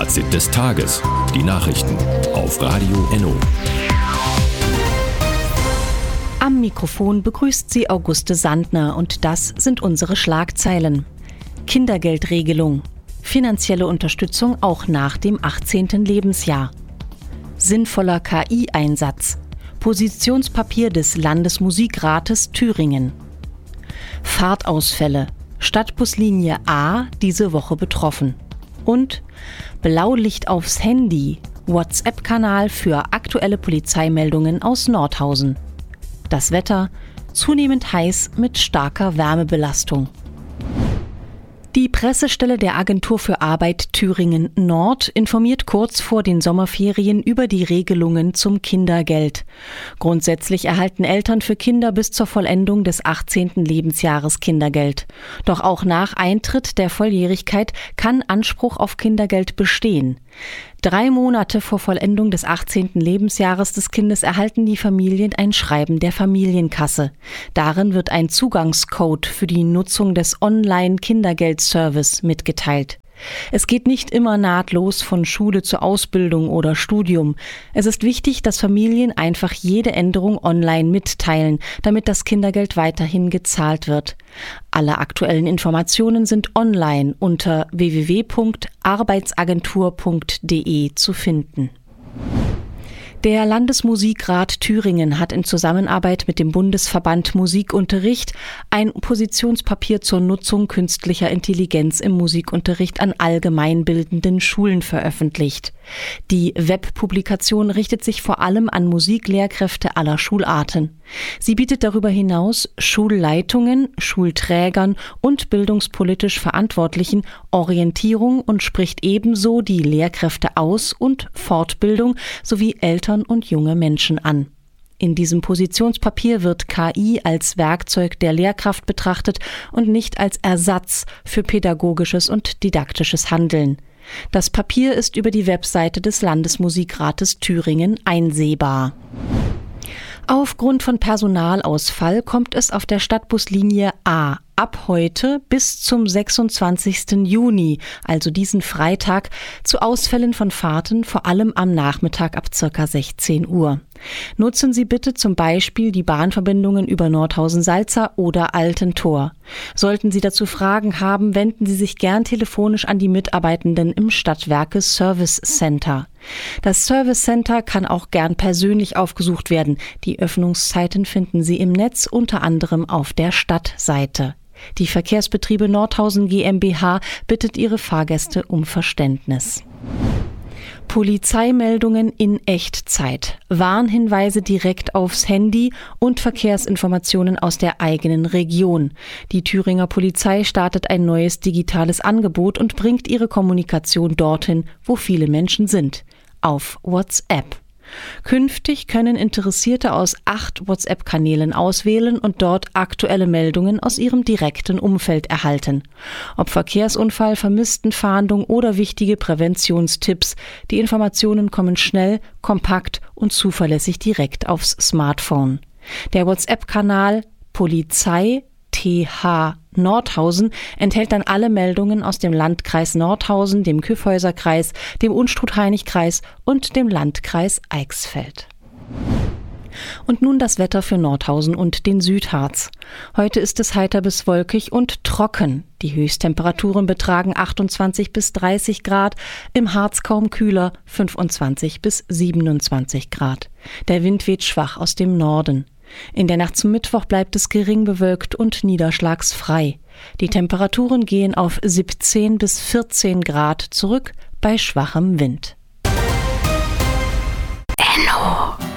Fazit des Tages. Die Nachrichten auf Radio Enno. Am Mikrofon begrüßt sie Auguste Sandner und das sind unsere Schlagzeilen. Kindergeldregelung. Finanzielle Unterstützung auch nach dem 18. Lebensjahr. Sinnvoller KI-Einsatz. Positionspapier des Landesmusikrates Thüringen. Fahrtausfälle. Stadtbuslinie A diese Woche betroffen. Und Blaulicht aufs Handy. WhatsApp-Kanal für aktuelle Polizeimeldungen aus Nordhausen. Das Wetter zunehmend heiß mit starker Wärmebelastung. Die Pressestelle der Agentur für Arbeit Thüringen Nord informiert kurz vor den Sommerferien über die Regelungen zum Kindergeld. Grundsätzlich erhalten Eltern für Kinder bis zur Vollendung des 18. Lebensjahres Kindergeld. Doch auch nach Eintritt der Volljährigkeit kann Anspruch auf Kindergeld bestehen. 3 Monate vor Vollendung des 18. Lebensjahres des Kindes erhalten die Familien ein Schreiben der Familienkasse. Darin wird ein Zugangscode für die Nutzung des Online-Kindergeldservice mitgeteilt. Es geht nicht immer nahtlos von Schule zu Ausbildung oder Studium. Es ist wichtig, dass Familien einfach jede Änderung online mitteilen, damit das Kindergeld weiterhin gezahlt wird. Alle aktuellen Informationen sind online unter www.arbeitsagentur.de zu finden. Der Landesmusikrat Thüringen hat in Zusammenarbeit mit dem Bundesverband Musikunterricht ein Positionspapier zur Nutzung künstlicher Intelligenz im Musikunterricht an allgemeinbildenden Schulen veröffentlicht. Die Webpublikation richtet sich vor allem an Musiklehrkräfte aller Schularten. Sie bietet darüber hinaus Schulleitungen, Schulträgern und bildungspolitisch Verantwortlichen Orientierung und spricht ebenso die Lehrkräfte aus- und Fortbildung sowie Eltern und junge Menschen an. In diesem Positionspapier wird KI als Werkzeug der Lehrkraft betrachtet und nicht als Ersatz für pädagogisches und didaktisches Handeln. Das Papier ist über die Webseite des Landesmusikrates Thüringen einsehbar. Aufgrund von Personalausfall kommt es auf der Stadtbuslinie A ab heute bis zum 26. Juni, also diesen Freitag, zu Ausfällen von Fahrten, vor allem am Nachmittag ab ca. 16 Uhr. Nutzen Sie bitte zum Beispiel die Bahnverbindungen über Nordhausen-Salza oder Altentor. Sollten Sie dazu Fragen haben, wenden Sie sich gern telefonisch an die Mitarbeitenden im Stadtwerke Service Center. Das Service Center kann auch gern persönlich aufgesucht werden. Die Öffnungszeiten finden Sie im Netz, unter anderem auf der Stadtseite. Die Verkehrsbetriebe Nordhausen GmbH bittet ihre Fahrgäste um Verständnis. Polizeimeldungen in Echtzeit, Warnhinweise direkt aufs Handy und Verkehrsinformationen aus der eigenen Region. Die Thüringer Polizei startet ein neues digitales Angebot und bringt ihre Kommunikation dorthin, wo viele Menschen sind, auf WhatsApp. Künftig können Interessierte aus 8 WhatsApp-Kanälen auswählen und dort aktuelle Meldungen aus ihrem direkten Umfeld erhalten. Ob Verkehrsunfall, Vermisstenfahndung oder wichtige Präventionstipps, die Informationen kommen schnell, kompakt und zuverlässig direkt aufs Smartphone. Der WhatsApp-Kanal Polizei TH Nordhausen enthält dann alle Meldungen aus dem Landkreis Nordhausen, dem Kyffhäuserkreis, dem Unstrut-Hainich-Kreis und dem Landkreis Eichsfeld. Und nun das Wetter für Nordhausen und den Südharz. Heute ist es heiter bis wolkig und trocken. Die Höchsttemperaturen betragen 28 bis 30 Grad, im Harz kaum kühler, 25 bis 27 Grad. Der Wind weht schwach aus dem Norden. In der Nacht zum Mittwoch bleibt es gering bewölkt und niederschlagsfrei. Die Temperaturen gehen auf 17 bis 14 Grad zurück bei schwachem Wind. Enno.